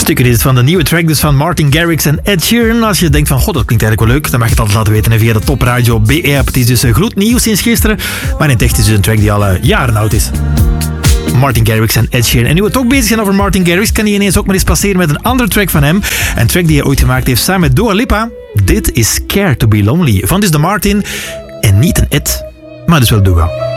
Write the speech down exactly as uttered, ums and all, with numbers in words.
Stukje is van de nieuwe track dus van Martin Garrix en Ed Sheeran. Als je denkt van, god, dat klinkt eigenlijk wel leuk, dan mag je het altijd laten weten via de topradio B E-app. Het is dus gloednieuw sinds gisteren, maar in het echt is het dus een track die al uh, jaren oud is. Martin Garrix en Ed Sheeran. En nu we toch bezig zijn over Martin Garrix, kan hij ineens ook maar eens passeren met een andere track van hem. Een track die hij ooit gemaakt heeft samen met Dua Lipa. Dit is Scared to be Lonely. Van dus de Martin en niet een Ed, maar dus wel Dua.